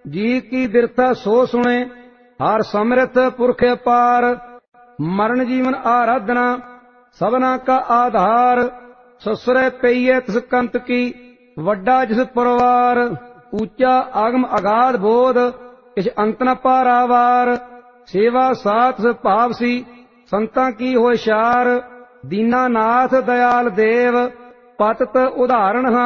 जी की बिरथा सो सुने, हर समृत पुरख अपार। मरण जीवन आराधना सबना का आधार। ससुरे पईए तिस कंत की, वड्डा जिस परवार। ऊंचा आगम अगाध बोध, किछ अंत न पारावार। सेवा साथ भाव सी, संतां की होए शार। दीनानाथ दयाल देव, पतत उदाहरण